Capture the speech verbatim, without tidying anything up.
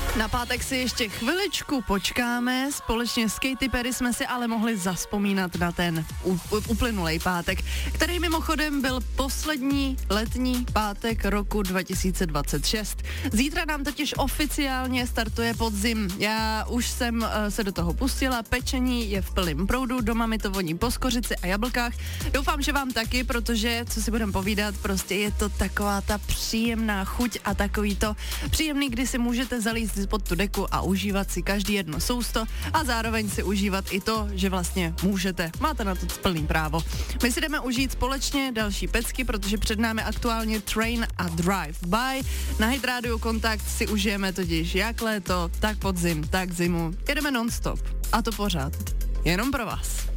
Na pátek si ještě chviličku počkáme, společně s Katy Perry jsme si ale mohli zazpomínat na ten uplynulej pátek, který mimochodem byl poslední letní pátek roku dva tisíce dvacet šest. Zítra nám totiž oficiálně startuje podzim. Já už jsem uh, se do toho pustila, pečení je v plném proudu, doma mi to voní po skořici a jablkách. Doufám, že vám taky, protože, co si budeme povídat, prostě je to taková ta příjemná chuť a takový to příjemný, kdy si můžete zalízt pod tu deku a užívat si každý jedno sousto a zároveň si užívat i to, že vlastně můžete. Máte na to plný právo. My si jdeme užít společně další pecky, protože před námi aktuálně Train a Drive By. Na Hit Radio Kontakt si užijeme totiž jak léto, tak podzim, tak zimu. Jedeme non-stop. A to pořád. Jenom pro vás.